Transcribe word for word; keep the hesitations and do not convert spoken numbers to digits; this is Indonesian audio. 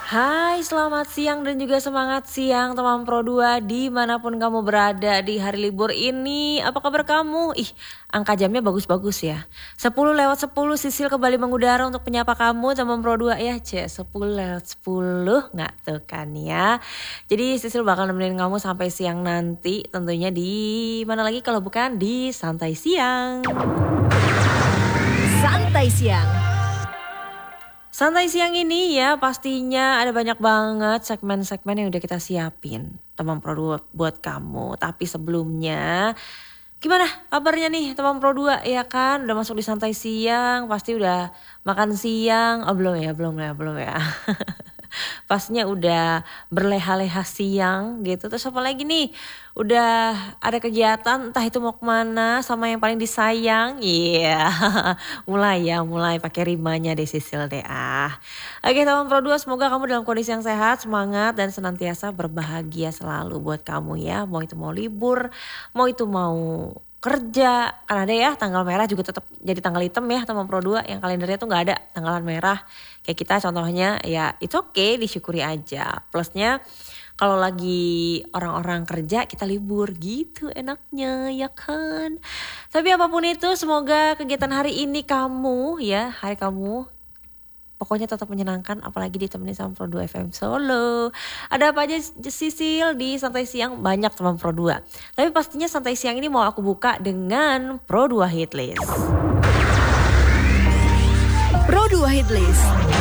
Hai, selamat siang dan juga semangat siang teman Pro dua dimanapun kamu berada di hari libur ini. Apa kabar kamu? Ih, angka jamnya bagus-bagus ya. Sepuluh lewat sepuluh Sisil kembali mengudara untuk menyapa kamu teman Pro dua ya. Cek sepuluh lewat sepuluh nggak tuh kan ya. Jadi Sisil bakal nemenin kamu sampai siang nanti, tentunya di mana lagi kalau bukan di Santai Siang. Santai Siang. Santai siang ini ya pastinya ada banyak banget segmen-segmen yang udah kita siapin teman Pro dua buat kamu. Tapi sebelumnya gimana kabarnya nih teman Pro dua ya kan? Udah masuk di santai siang, pasti udah makan siang. Oh belum ya, belum ya, belum ya. Pastinya udah berleha-leha siang gitu. Terus apa lagi nih? Udah ada kegiatan entah itu mau kemana sama yang paling disayang. Iya yeah. Mulai ya, mulai pakai rimanya deh Sisil deh ah. Oke teman Pro dua, semoga kamu dalam kondisi yang sehat, semangat dan senantiasa berbahagia selalu buat kamu ya. Mau itu mau libur, mau itu mau kerja, kan ada ya tanggal merah juga tetap jadi tanggal hitam ya teman Pro dua, yang kalendernya tuh nggak ada tanggalan merah kayak kita contohnya ya. It's okay, disyukuri aja. Plusnya kalau lagi orang-orang kerja kita libur gitu enaknya ya kan. Tapi apapun itu semoga kegiatan hari ini kamu ya, hari kamu pokoknya tetap menyenangkan, apalagi ditemani sama Pro dua F M Solo. Ada apa aja Sisil di Santai Siang? Banyak teman Pro dua. Tapi pastinya Santai Siang ini mau aku buka dengan Pro dua Hitlist. Pro dua Hitlist.